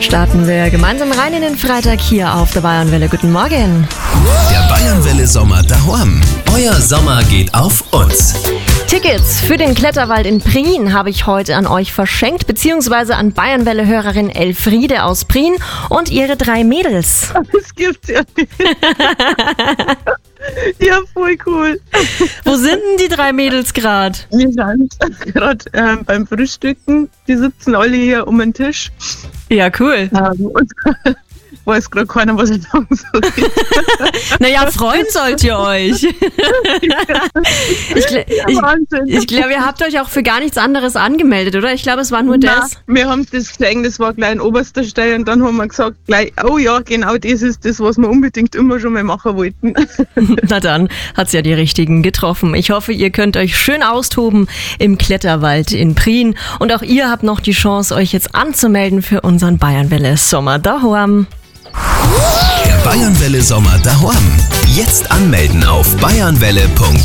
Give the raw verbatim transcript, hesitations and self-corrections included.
Starten wir gemeinsam rein in den Freitag hier auf der Bayernwelle. Guten Morgen. Der Bayernwelle Sommer daheim. Euer Sommer geht auf uns. Tickets für den Kletterwald in Prien habe ich heute an euch verschenkt, beziehungsweise an Bayernwelle-Hörerin Elfriede aus Prien und ihre drei Mädels. Das gibt's ja nicht. Ja, voll cool. Wo sind denn die drei Mädels gerade? Wir sind gerade äh, beim Frühstücken. Die sitzen alle hier um den Tisch. Ja, cool. Ähm, und weiß gerade keiner, was ich sagen soll. Naja, freuen sollt ihr euch. Ich, gl- ich, Wahnsinn. ich glaube, ihr habt euch auch für gar nichts anderes angemeldet, oder? Ich glaube, es war nur Nein, das. wir haben das gesehen, das war gleich an oberster Stelle und dann haben wir gesagt, gleich, oh ja, genau das ist das, was wir unbedingt immer schon mal machen wollten. Na dann hat's ja die Richtigen getroffen. Ich hoffe, ihr könnt euch schön austoben im Kletterwald in Prien. Und auch ihr habt noch die Chance, euch jetzt anzumelden für unseren Bayernwelle Sommer daheim. Der Bayernwelle Sommer daheim. Jetzt anmelden auf bayernwelle punkt